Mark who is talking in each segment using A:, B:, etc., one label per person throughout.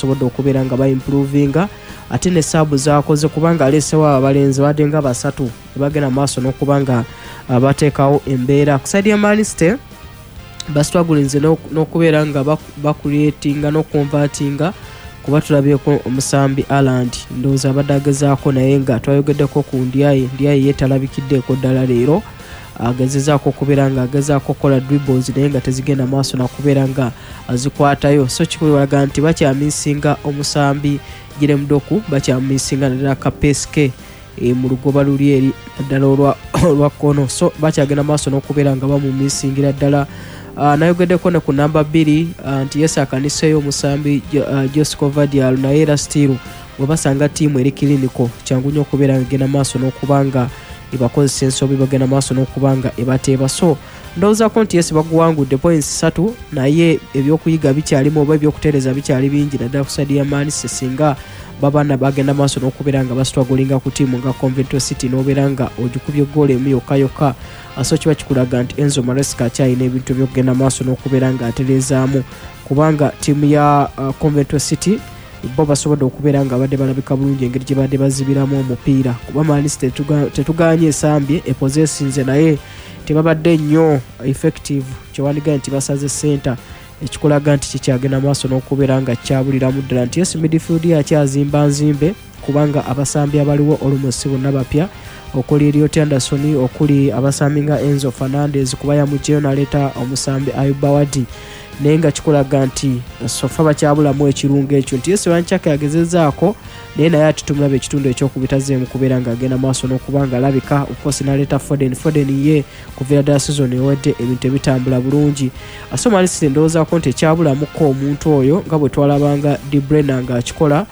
A: basobodde okubeera nga baimprovinga ate ne saabu zakoze kubanga alesewo abalenzi badde nga basatu bagenda maaso n'okubanga bateekawo embeera ku side ya Manchester bastrugglinze n'okubeera nga bakuleetinga n'okonvatinga kuba tulabyeko omusambi Haaland ndowooza abadde agezaako naye nga twayogeddeko ku Ndiaye yeetalabikiddeeko ddala leero agezezaako okubeera nga agezaako okukola dribbles naye nga tezigenda maaso nakubeera nga azikwatayo so kikulaga nti bakyamisinga omusambi Jeremy Doku bakyamisinga ddala Kapeske mu lugoba luli eri ddala olwa kono so bakyagenda maaso n'okubeera nga bamumisingira ddala nayogeddeko ne ku namba 2 nti yesakaniseyo omusambi Josko Vadial naye era still bwe basanga ttiimu eri kiriniko kyangu nnyo okubeera nga genda maaso n'okubanga ebakozesa ensobi bagenda maaso n'okubanga ebateeba so ndowoozaako nti yesi baguwangudde points 3 naye ebyokuyiga bikyalimu oba ebyokutereeza bikyali bingi naddala ku side ya Manchester singa babana bagenda maaso n'okubeera nga bastrugglinga ku ttiimu nga Coventry City n'obeera nga ogikubye goal emu yokka so kiba kikulaga nti Enzo Maresca akyalina ebintu byokugenda maaso n'okubeera nga atereezaamu kubanga ttiimu ya Coventry City bo basobodde okubeera nga badde balabika bulungi engeri gye badde bazibiramu omupiira kuba Manchester tetuganye esambye epossessinze naye tebabadde nnyo effective kyewandiga nti basaze center ekikulaga nti kikyagenda maaso n'okubeera nga kyabuliramu ddala nti yes midfield yakyazimba nzimbe kubanga abasambi abaliwo olumosi bonna bapya okuli Elliot Anderson okuli abasambi nga Enzo Fernandez kuba yamujeyo naleeta omusambi Ayuba Wadi naye nga kikulaga nti sofa bakyabulamu ekirungo ekyo nti yesi Wanchaka yagezezaako naye naye ati tumulaba ekitundu ekyokubitazeemu kubeera nga agenda maaso n'okubanga alabika ofcourse naleeta Foden ye kuviira ddala season ewedde ebintu ebitambula bulungi Manchester ndowoozaako nti ekyabulamuko omuntu oyo nga bwe twalabanga De Bruyne nga akikola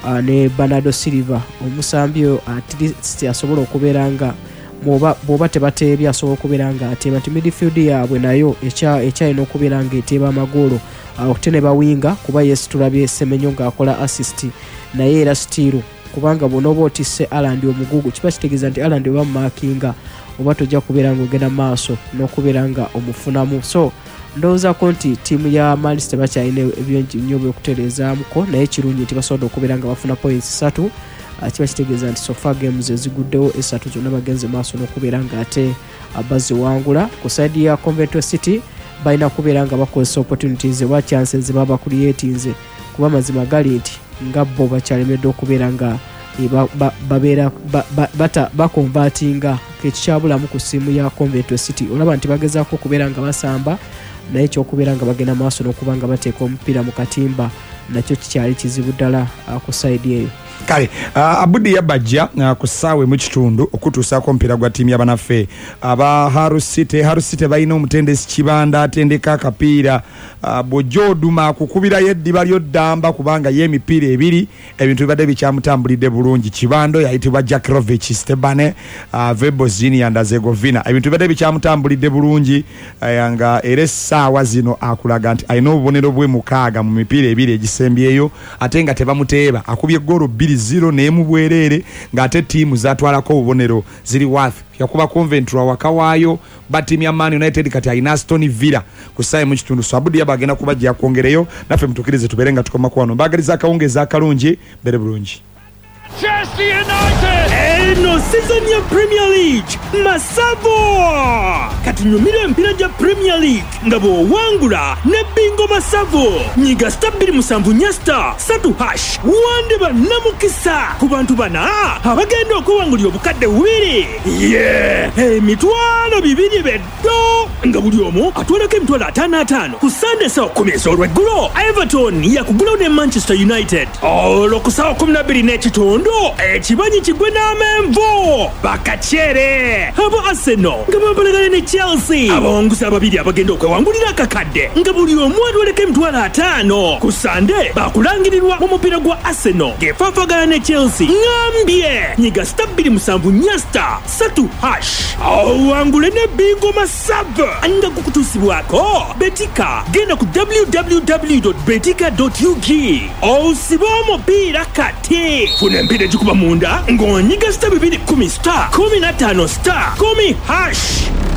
A: ne Bernardo Silva omusambi oyo at least asobola okubeera nga bw'oba tebateebye asobola okubeera nga ateeba nti midfield yaabwe nayo ekyalina okubeera nga eteeba amagoolo okute ne bawinga kuba yes tulabye Semenyo ng'akola assist naye era still kubanga bw'onooba otisse Haaland omugugu kiba kitegeeza nti Haaland oba mumakinga oba tojja kubeera nga ogenda maaso n'okubeera nga omufunamu so ndowoozaako nti ttiimu ya Manchester bakyalina ebingi nnyo by'okutereezaamuko naye kirungi nti basobodde okubeera nga bafuna points 3 kiba kitegeeza nti sofa games eziguddewo 3 zonna bagenze maaso n'okubeera nga ate baziwangula ku side ya Coventry City balina kubeera nga bakozesa opportunities oba chances ze baba creatinze kuba mazima gali nti nga bo bakyalemedde okubeera nga babeera bakonvatinga kekikyabulamu ku ssiimu ya Coventry City olaba nti bagezaako okubeera nga basamba naye ekyokubeera nga bagenda maaso n'okuba nga bateeka omupiira mu katimba nakyo kikyali kizibu ddala ku side eyo
B: kale Abudi yabajja ku ssaawa mu kitundu okutuusaako omupiira gwa ttiimu y'abanaffe aba Hull City balina omutendesi Kibanda atendeka akapiira bw'ojoduma akukubirayo eddiba ly'oddamba kubanga ye emipiira ebiri ebintu bibadde bikyamutambulidde bulungi Kibando yayitibwa Jakirovic Stebane Vebozini Andazegovina ebintu bibadde bikyamutambulidde bulungi nga era essaawa zino akulaga nti alina obubonero bwe 6 mu mipiira ebiri egisembyeyo ate nga tebamuteeba akubye goolo 2-0 n'emu bwerere ng'ate ttiimu zatwalako obubonero ziri worth yakuba Coventry waka waayo batimu ya Man United kati alina Aston Villa ku ssaawa mu kitundu so Abudi yabagenda kubajja yakwongereyo naffe mutukirize tubeere nga tukoma kwano mbagaliza akawungeeza akalungi bere bulungi
C: Manchester United eno season ya Premier League Masavo katunyumira empira ja Premier League nga bw'owangula ne bingo Masavo nyiga stabili musanvu nyasta 3 hash wande bannamukisa ku bantu bana abagenda okuwangulira obukadde 2 emitwalo 2 beddo nga buli omu atwalako emitwalo 5 ku Sunday saa 10 olweggulo Everton yakugulawo ne Manchester United olwo saa 12 n'ekitondo ekibanyi kigwe n'amenvo bakachere abo Arsenal nga babalagana ne Chelsea abawonguzi ababiri abagenda okwewangulira akakadde nga buli omu atwaleko emitwalo 5 ku Sunday bakulangirirwa mu mupiira gwa Arsenal ng'efaafagana ne Chelsea ngambye nyiga stabili musanvu nyasta 3 hash awangule ne bingo Masava nga kukutuusibwako betika genda ku www.betika.ug osiba omupiira kati funa empira egikuba munda ng'onyiga *210*15*10 hash